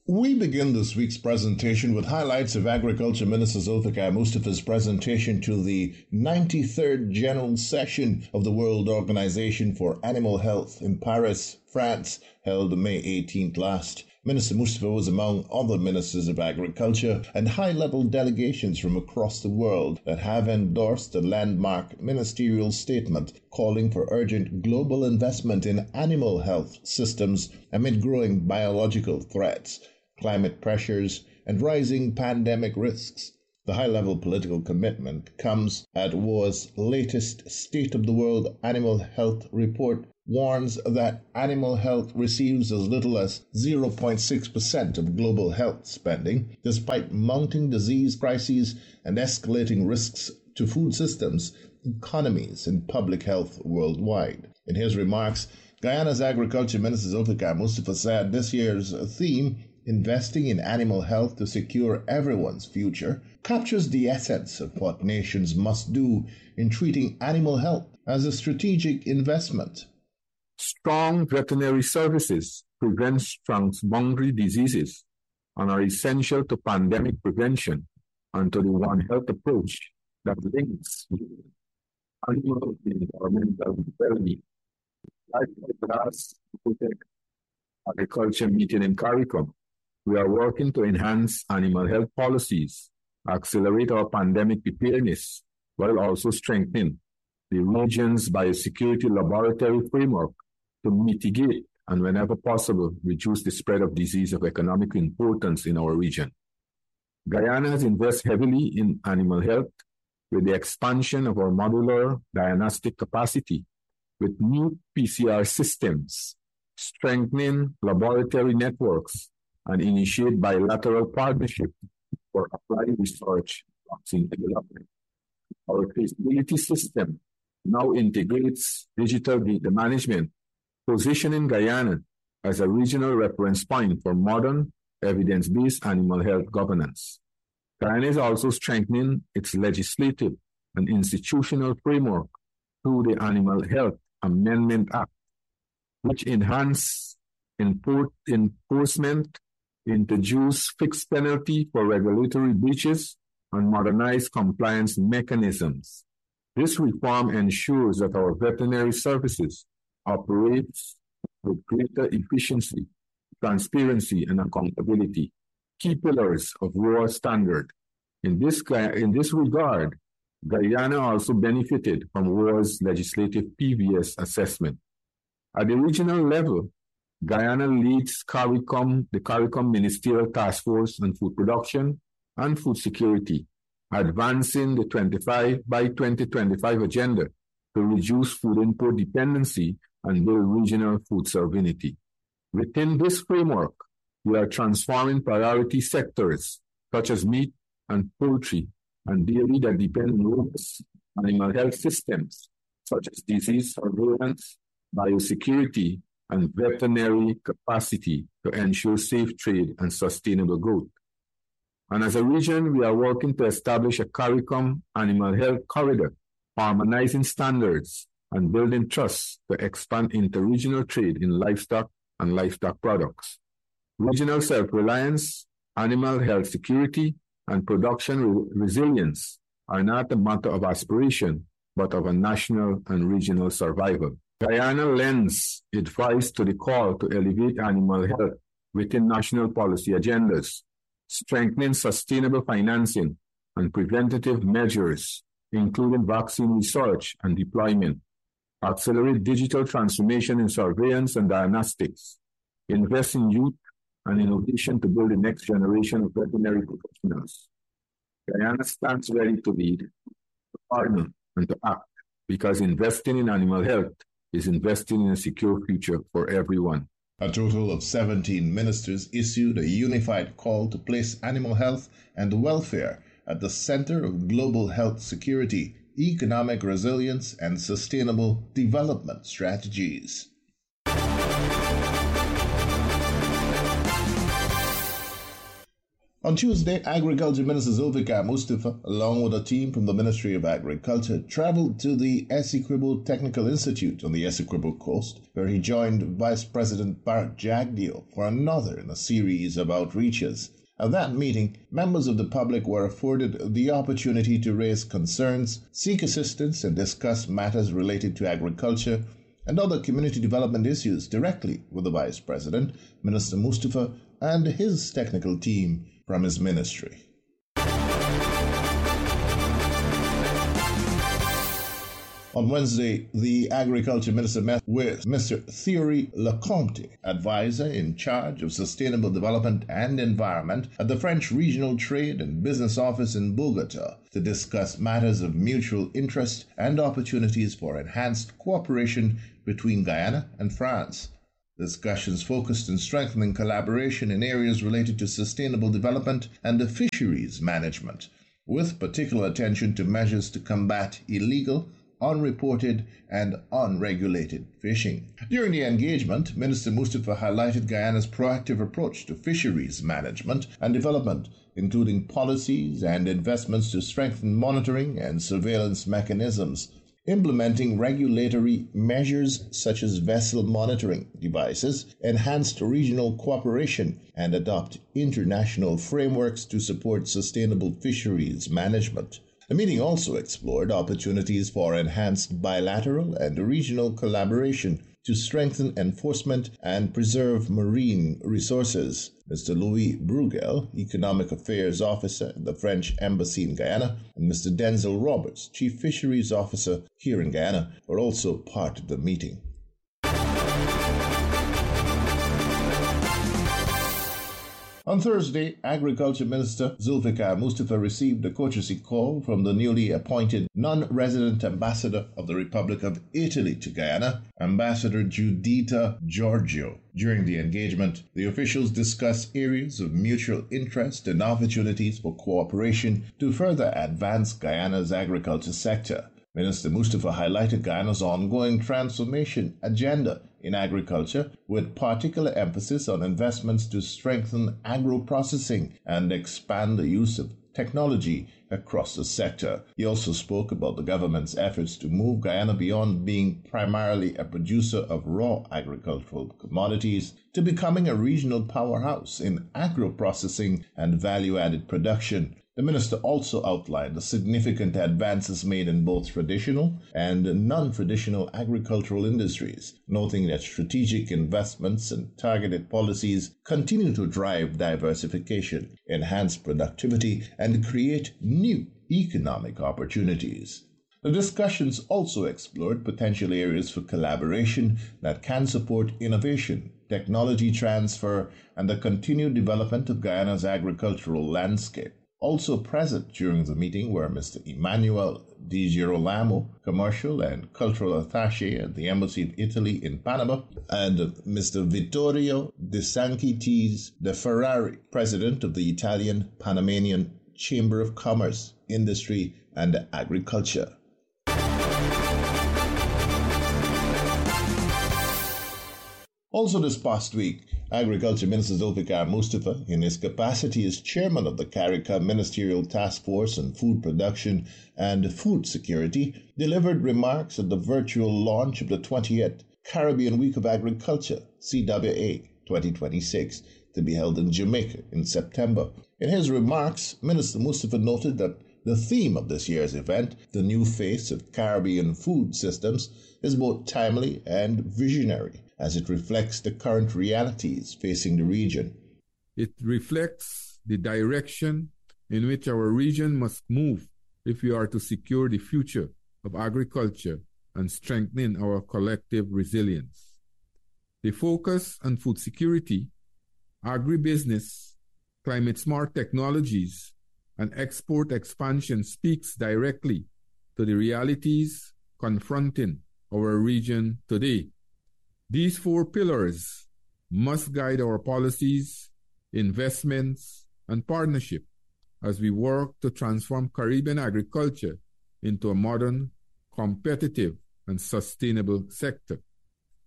We begin this week's presentation with highlights of Agriculture Minister Zulfikar Mustafa's presentation to the 93rd General Session of the World Organization for Animal Health in Paris, France, held May 18th last. Minister Mustafa was among other ministers of agriculture and high-level delegations from across the world that have endorsed the landmark ministerial statement calling for urgent global investment in animal health systems amid growing biological threats, climate pressures, and rising pandemic risks. The high-level political commitment comes at WAR's latest State of the World Animal Health Report warns that animal health receives as little as 0.6% of global health spending, despite mounting disease crises and escalating risks to food systems, economies, and public health worldwide. In his remarks, Guyana's Agriculture Minister Zulfikar Mustafa said this year's theme, investing in animal health to secure everyone's future, captures the essence of what nations must do in treating animal health as a strategic investment. Strong veterinary services prevent transboundary diseases and are essential to pandemic prevention and to the One Health approach that links animal and environmental well-being. Like the last agriculture meeting in CARICOM, we are working to enhance animal health policies, accelerate our pandemic preparedness, while also strengthening the region's biosecurity laboratory framework to mitigate and, whenever possible, reduce the spread of disease of economic importance in our region. Guyana has invested heavily in animal health with the expansion of our modular diagnostic capacity with new PCR systems, strengthening laboratory networks, and initiate bilateral partnership for applied research and vaccine development. Our traceability system now integrates digital data management, positioning Guyana as a regional reference point for modern, evidence-based animal health governance. Guyana is also strengthening its legislative and institutional framework through the Animal Health Amendment Act, which enhance enforcement, introduce fixed penalty for regulatory breaches, and modernize compliance mechanisms. This reform ensures that our veterinary services operates with greater efficiency, transparency, and accountability, key pillars of WAR standard. In this regard, Guyana also benefited from WAR's legislative PVS assessment. At the regional level, Guyana leads the CARICOM Ministerial Task Force on Food Production and Food Security, advancing the 25 by 2025 agenda to reduce food import dependency and build regional food sovereignty. Within this framework, we are transforming priority sectors such as meat and poultry and dairy that depend on robust animal health systems such as disease surveillance, biosecurity, and veterinary capacity to ensure safe trade and sustainable growth. And as a region, we are working to establish a CARICOM animal health corridor, harmonizing standards and building trust to expand interregional trade in livestock and livestock products. Regional self-reliance, animal health security, and production resilience are not a matter of aspiration, but of a national and regional survival. Guyana lends its voice to the call to elevate animal health within national policy agendas, strengthening sustainable financing and preventative measures, including vaccine research and deployment, accelerate digital transformation in surveillance and diagnostics, invest in youth and innovation to build the next generation of veterinary professionals. Guyana stands ready to lead, to partner, and to act, because investing in animal health is investing in a secure future for everyone. A total of 17 ministers issued a unified call to place animal health and welfare at the center of global health security, economic resilience, and sustainable development strategies. On Tuesday, Agriculture Minister Zulfikar Mustafa, along with a team from the Ministry of Agriculture, traveled to the Essequibo Technical Institute on the Essequibo coast, where he joined Vice President Bart Jagdeo for another in a series of outreaches. At that meeting, members of the public were afforded the opportunity to raise concerns, seek assistance, and discuss matters related to agriculture and other community development issues directly with the Vice President, Minister Mustafa, and his technical team from his ministry. On Wednesday, the Agriculture Minister met with Mr. Thierry Lecomte, advisor in charge of sustainable development and environment at the French Regional Trade and Business Office in Bogota, to discuss matters of mutual interest and opportunities for enhanced cooperation between Guyana and France. Discussions focused on strengthening collaboration in areas related to sustainable development and fisheries management, with particular attention to measures to combat illegal, unreported, and unregulated fishing. During the engagement, Minister Mustafa highlighted Guyana's proactive approach to fisheries management and development, including policies and investments to strengthen monitoring and surveillance mechanisms, implementing regulatory measures such as vessel monitoring devices, enhanced regional cooperation, and adopt international frameworks to support sustainable fisheries management. The meeting also explored opportunities for enhanced bilateral and regional collaboration to strengthen enforcement and preserve marine resources. Mr. Louis Bruegel, Economic Affairs Officer at the French Embassy in Guyana, and Mr. Denzel Roberts, Chief Fisheries Officer here in Guyana, were also part of the meeting. On Thursday, Agriculture Minister Zulfikar Mustafa received a courtesy call from the newly appointed non-resident ambassador of the Republic of Italy to Guyana, Ambassador Giuditta Giorgio. During the engagement, the officials discussed areas of mutual interest and opportunities for cooperation to further advance Guyana's agriculture sector. Minister Mustafa highlighted Guyana's ongoing transformation agenda in agriculture, with particular emphasis on investments to strengthen agro-processing and expand the use of technology across the sector. He also spoke about the government's efforts to move Guyana beyond being primarily a producer of raw agricultural commodities to becoming a regional powerhouse in agro-processing and value-added production. The minister also outlined the significant advances made in both traditional and non-traditional agricultural industries, noting that strategic investments and targeted policies continue to drive diversification, enhance productivity, and create new economic opportunities. The discussions also explored potential areas for collaboration that can support innovation, technology transfer, and the continued development of Guyana's agricultural landscape. Also present during the meeting were Mr. Emmanuel Di Girolamo, Commercial and Cultural Attaché at the Embassy of Italy in Panama, and Mr. Vittorio De Sanchitis de Ferrari, President of the Italian Panamanian Chamber of Commerce, Industry and Agriculture. Also this past week, Agriculture Minister Zulfikar Mustafa, in his capacity as chairman of the CARICOM Ministerial Task Force on Food Production and Food Security, delivered remarks at the virtual launch of the 20th Caribbean Week of Agriculture, CWA 2026, to be held in Jamaica in September. In his remarks, Minister Mustafa noted that the theme of this year's event, the new face of Caribbean food systems, is both timely and visionary, as it reflects the current realities facing the region. It reflects the direction in which our region must move if we are to secure the future of agriculture and strengthen our collective resilience. The focus on food security, agribusiness, climate-smart technologies, and export expansion speaks directly to the realities confronting our region today. These four pillars must guide our policies, investments, and partnership as we work to transform Caribbean agriculture into a modern, competitive, and sustainable sector.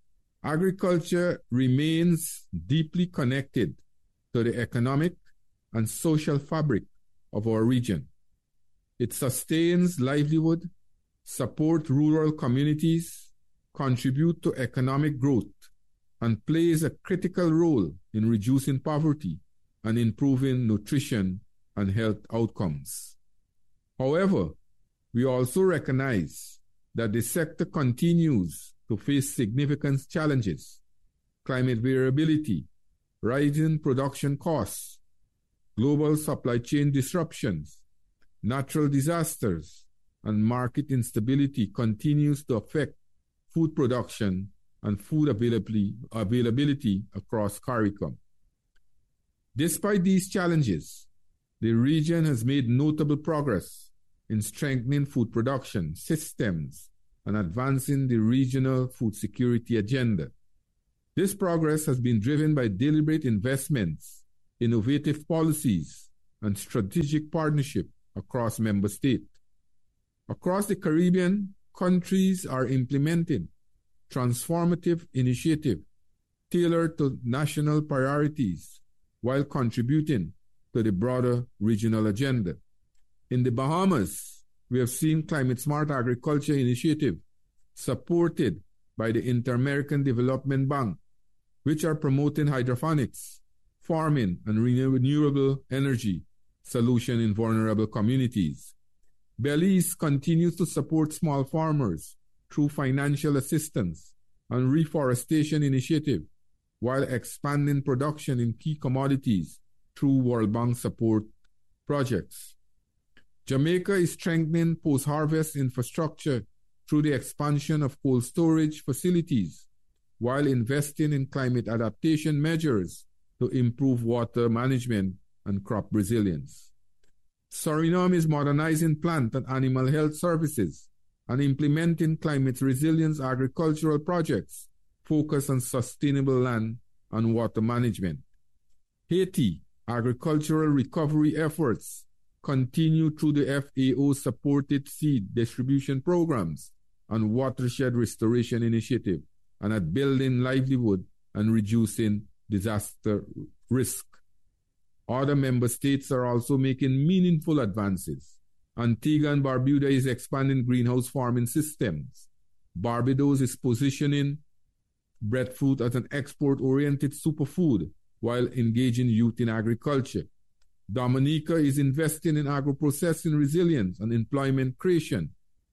Agriculture remains deeply connected to the economic and social fabric of our region. It sustains livelihood, supports rural communities, contributes to economic growth, and plays a critical role in reducing poverty and improving nutrition and health outcomes. However, we also recognize that the sector continues to face significant challenges: climate variability, rising production costs, global supply chain disruptions, natural disasters, and market instability continues to affect food production and food availability across CARICOM. Despite these challenges, the region has made notable progress in strengthening food production systems and advancing the regional food security agenda. This progress has been driven by deliberate investments, innovative policies, and strategic partnership across member states. Across the Caribbean, countries are implementing transformative initiatives tailored to national priorities while contributing to the broader regional agenda. In the Bahamas, we have seen Climate Smart Agriculture Initiative supported by the Inter-American Development Bank, which are promoting hydroponics, farming, and renewable energy solutions in vulnerable communities. Belize continues to support small farmers through financial assistance and reforestation initiative, while expanding production in key commodities through World Bank support projects. Jamaica is strengthening post-harvest infrastructure through the expansion of cold storage facilities, while investing in climate adaptation measures to improve water management and crop resilience. Suriname is modernizing plant and animal health services and implementing climate resilience agricultural projects focused on sustainable land and water management. Haiti agricultural recovery efforts continue through the FAO-supported seed distribution programs and watershed restoration initiative, and at building livelihood and reducing disaster risk. Other member states are also making meaningful advances. Antigua and Barbuda is expanding greenhouse farming systems. Barbados is positioning breadfruit as an export-oriented superfood while engaging youth in agriculture. Dominica is investing in agro-processing resilience and employment creation.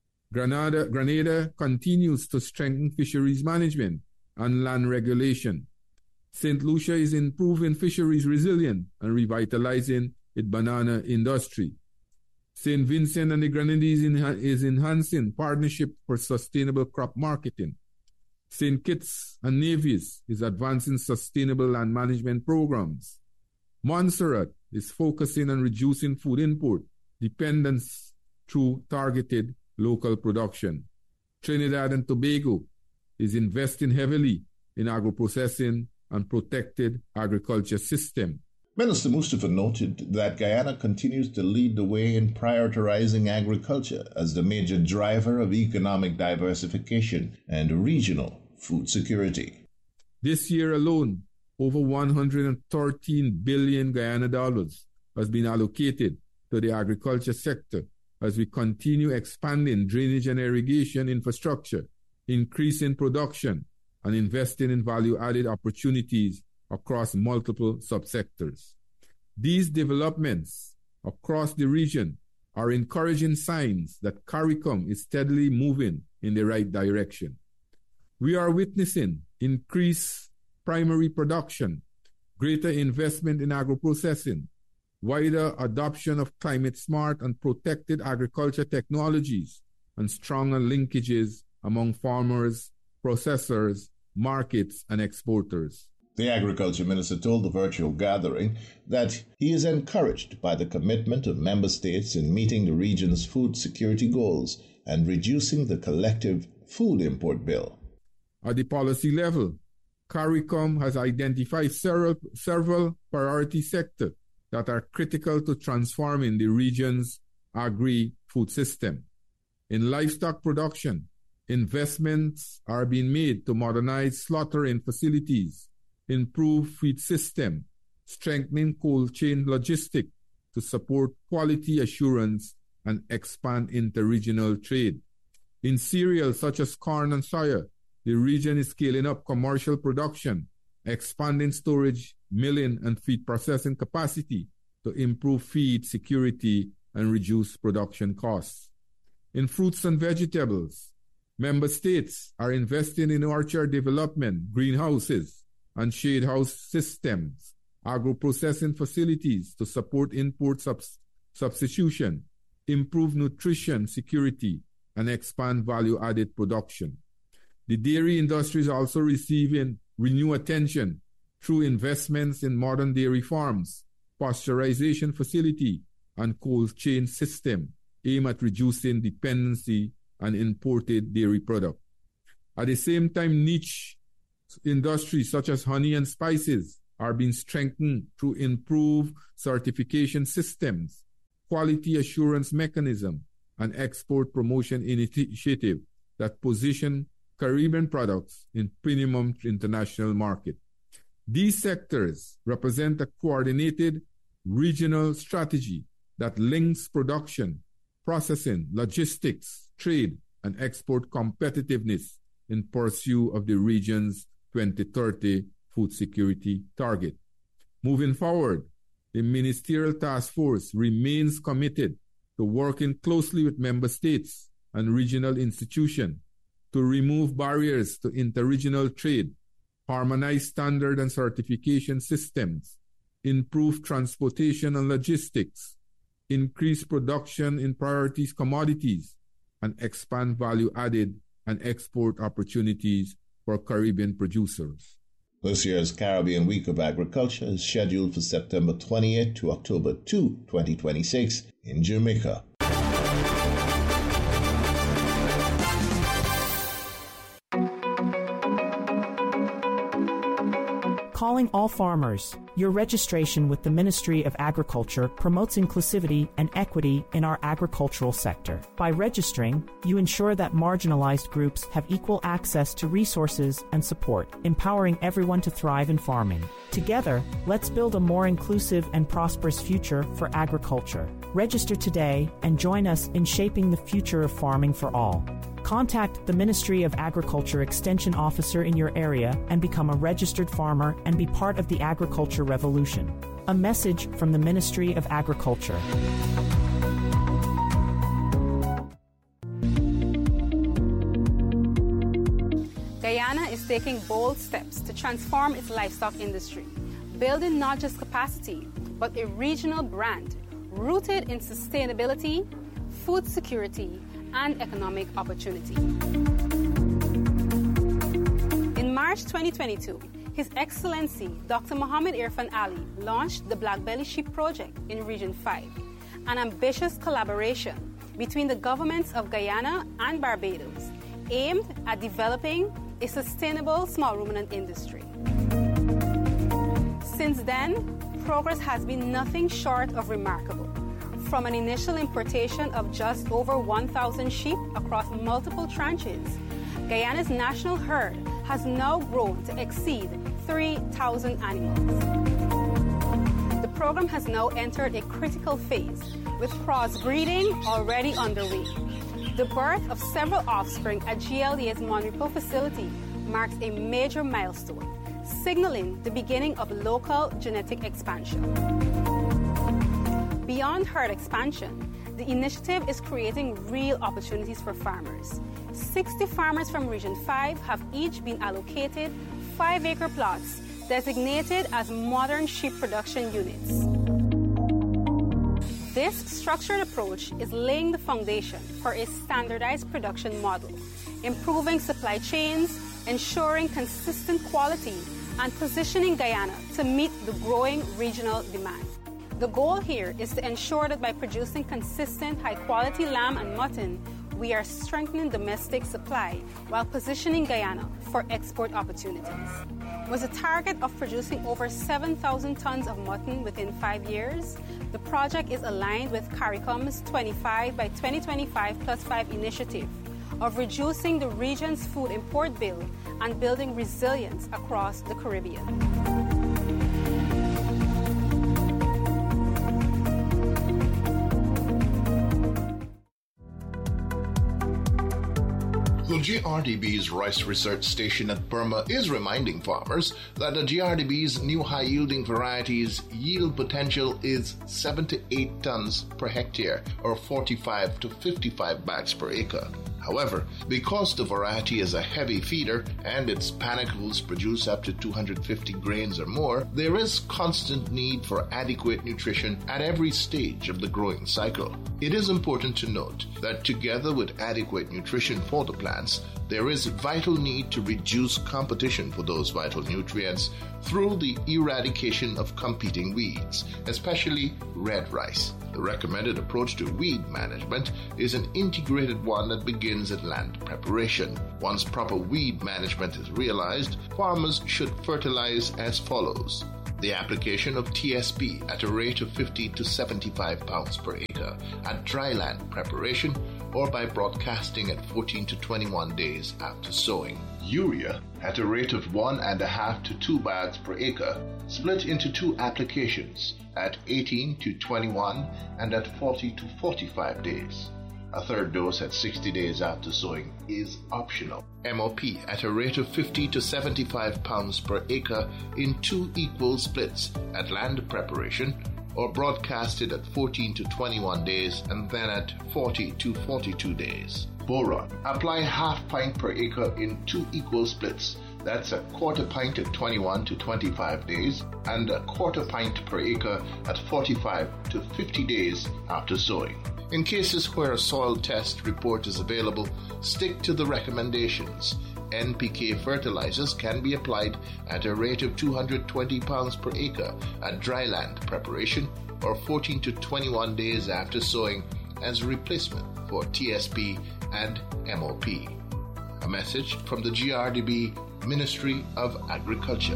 Grenada continues to strengthen fisheries management and land regulation. St. Lucia is improving fisheries resilience and revitalizing its banana industry. St. Vincent and the Grenadines is enhancing partnership for sustainable crop marketing. St. Kitts and Nevis is advancing sustainable land management programs. Montserrat is focusing on reducing food import dependence through targeted local production. Trinidad and Tobago is investing heavily in agro-processing and protected agriculture system. Minister Mustafa noted that Guyana continues to lead the way in prioritizing agriculture as the major driver of economic diversification and regional food security. This year alone, over 113 billion Guyana dollars has been allocated to the agriculture sector as we continue expanding drainage and irrigation infrastructure, increasing production, and investing in value-added opportunities across multiple subsectors. These developments across the region are encouraging signs that CARICOM is steadily moving in the right direction. We are witnessing increased primary production, greater investment in agro-processing, wider adoption of climate-smart and protected agriculture technologies, and stronger linkages among farmers, processors, markets, and exporters. The Agriculture Minister told the virtual gathering that he is encouraged by the commitment of member states in meeting the region's food security goals and reducing the collective food import bill. At the policy level, CARICOM has identified several priority sectors that are critical to transforming the region's agri-food system. In livestock production, investments are being made to modernize slaughtering facilities, improve feed system, strengthening cold chain logistics to support quality assurance and expand interregional trade. In cereals such as corn and soya, the region is scaling up commercial production, expanding storage, milling, and feed processing capacity to improve feed security and reduce production costs. In fruits and vegetables, member states are investing in orchard development, greenhouses, and shade house systems, agro-processing facilities to support import substitution, improve nutrition security, and expand value-added production. The dairy industry is also receiving renewed attention through investments in modern dairy farms, pasteurization facility, and cold chain system aimed at reducing dependency on imported dairy product. At the same time, niche industries such as honey and spices are being strengthened through improved certification systems, quality assurance mechanism, and export promotion initiative that position Caribbean products in premium international market. These sectors represent a coordinated regional strategy that links production, processing, logistics, trade, and export competitiveness in pursuit of the region's 2030 food security target. Moving forward, the Ministerial Task Force remains committed to working closely with member states and regional institutions to remove barriers to interregional trade, harmonize standard and certification systems, improve transportation and logistics, increase production in priorities commodities, and expand value-added and export opportunities for Caribbean producers. This year's Caribbean Week of Agriculture is scheduled for September 28 to October 2, 2026 in Jamaica. Calling all farmers. Your registration with the Ministry of Agriculture promotes inclusivity and equity in our agricultural sector. By registering, you ensure that marginalized groups have equal access to resources and support, empowering everyone to thrive in farming. Together, let's build a more inclusive and prosperous future for agriculture. Register today and join us in shaping the future of farming for all. Contact the Ministry of Agriculture Extension Officer in your area and become a registered farmer and be part of the agriculture revolution. A message from the Ministry of Agriculture. Guyana is taking bold steps to transform its livestock industry, building not just capacity, but a regional brand rooted in sustainability, food security, and economic opportunity. In March 2022, His Excellency Dr. Mohamed Irfan Ali launched the Black Belly Sheep Project in Region 5, an ambitious collaboration between the governments of Guyana and Barbados aimed at developing a sustainable small ruminant industry. Since then, progress has been nothing short of remarkable. From an initial importation of just over 1,000 sheep across multiple tranches, Guyana's national herd has now grown to exceed 3,000 animals. The program has now entered a critical phase, with crossbreeding already underway. The birth of several offspring at GLDA's Monrepo facility marks a major milestone, signaling the beginning of local genetic expansion. Beyond herd expansion, the initiative is creating real opportunities for farmers. 60 farmers from Region 5 have each been allocated 5-acre plots designated as modern sheep production units. This structured approach is laying the foundation for a standardized production model, improving supply chains, ensuring consistent quality, and positioning Guyana to meet the growing regional demand. The goal here is to ensure that by producing consistent, high-quality lamb and mutton, we are strengthening domestic supply while positioning Guyana for export opportunities. With a target of producing over 7,000 tons of mutton within 5 years, the project is aligned with CARICOM's 25 by 2025 plus 5 initiative of reducing the region's food import bill and building resilience across the Caribbean. GRDB's Rice Research Station at Burma is reminding farmers that the GRDB's new high-yielding varieties' yield potential is 7 to 8 tons per hectare, or 45 to 55 bags per acre. However, because the variety is a heavy feeder and its panicles produce up to 250 grains or more, there is constant need for adequate nutrition at every stage of the growing cycle. It is important to note that together with adequate nutrition for the plants, there is vital need to reduce competition for those vital nutrients through the eradication of competing weeds, especially red rice. The recommended approach to weed management is an integrated one that begins at land preparation. Once proper weed management is realized, farmers should fertilize as follows. The application of TSP at a rate of 50 to 75 pounds per acre at dry land preparation or by broadcasting at 14 to 21 days after sowing. Urea at a rate of 1.5 to 2 bags per acre, split into 2 applications at 18 to 21 and at 40 to 45 days. A third dose at 60 days after sowing is optional. MOP at a rate of 50 to 75 pounds per acre in 2 equal splits at land preparation or broadcasted at 14 to 21 days and then at 40 to 42 days. Boron. Apply half pint per acre in 2 equal splits. That's a quarter pint at 21 to 25 days and a quarter pint per acre at 45 to 50 days after sowing. In cases where a soil test report is available, stick to the recommendations. NPK fertilizers can be applied at a rate of 220 pounds per acre at dry land preparation or 14 to 21 days after sowing as a replacement for TSP and MOP. A message from the GRDB Ministry of Agriculture.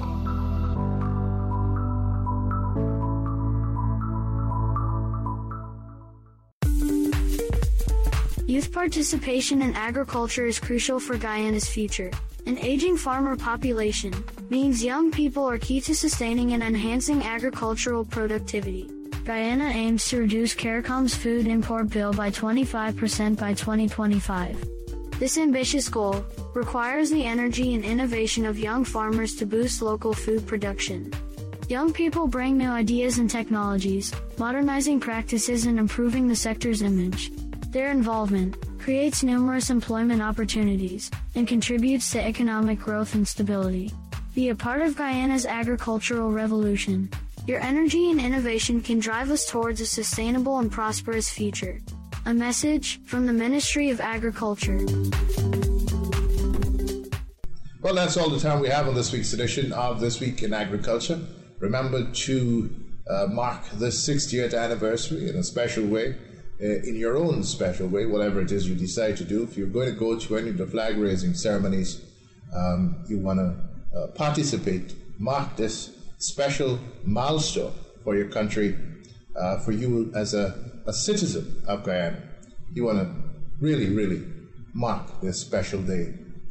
Youth participation in agriculture is crucial for Guyana's future. An aging farmer population means young people are key to sustaining and enhancing agricultural productivity. Guyana aims to reduce CARICOM's food import bill by 25% by 2025. This ambitious goal requires the energy and innovation of young farmers to boost local food production. Young people bring new ideas and technologies, modernizing practices and improving the sector's image. Their involvement creates numerous employment opportunities and contributes to economic growth and stability. Be a part of Guyana's agricultural revolution. Your energy and innovation can drive us towards a sustainable and prosperous future. A message from the Ministry of Agriculture. Well, that's all the time we have on this week's edition of This Week in Agriculture. Remember to mark the 60th anniversary in a special way. In your own special way, whatever it is you decide to do. If you're going to go to any of the flag-raising ceremonies, you want to participate, mark this special milestone for your country, for you as a citizen of Guyana. You want to really, really mark this special day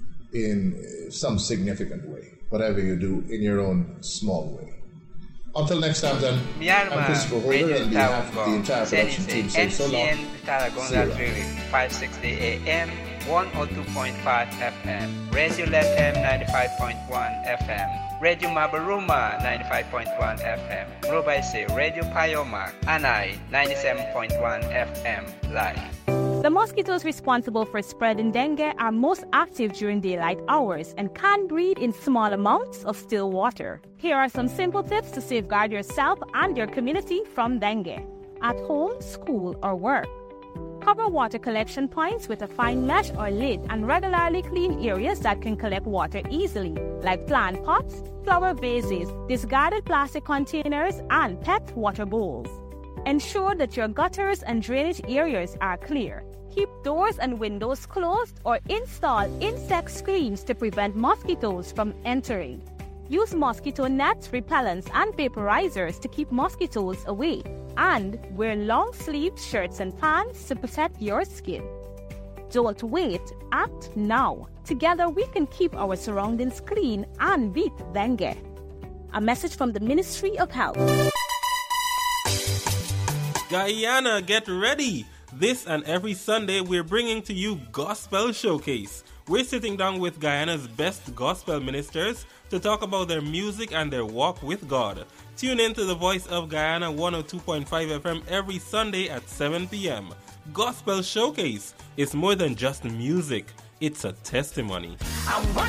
in some significant way, whatever you do in your own small way. Until next time then, I'm Christopher Holder, and on behalf of the entire production team, say so long. Talagonda 560 AM, 102.5 FM, Radio Let M 95.1 FM, Radio Mabaruma 95.1 FM, Robaise Radio Payoma, Anai 97.1 FM live. The mosquitoes responsible for spreading dengue are most active during daylight hours and can breed in small amounts of still water. Here are some simple tips to safeguard yourself and your community from dengue. At home, school, or work. Cover water collection points with a fine mesh or lid and regularly clean areas that can collect water easily, like plant pots, flower vases, discarded plastic containers, and pet water bowls. Ensure that your gutters and drainage areas are clear. Keep doors and windows closed or install insect screens to prevent mosquitoes from entering. Use mosquito nets, repellents, and vaporizers to keep mosquitoes away. And wear long-sleeved shirts and pants to protect your skin. Don't wait, act now. Together we can keep our surroundings clean and beat dengue. A message from the Ministry of Health. Guyana, get ready! This and every Sunday we're bringing to you Gospel Showcase, We're sitting down with Guyana's best gospel ministers to talk about their music and their walk with God. Tune in to the Voice of Guyana 102.5 FM every Sunday at 7 p.m. Gospel Showcase is more than just music. It's a testimony.